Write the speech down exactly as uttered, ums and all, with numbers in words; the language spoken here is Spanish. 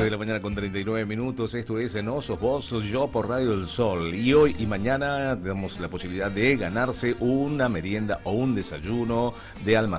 nueve de la mañana con treinta y nueve minutos. Esto es En Osos, Vos, Sos Yo por Radio del Sol. Y hoy y mañana damos la posibilidad de ganarse una merienda o un desayuno de almacén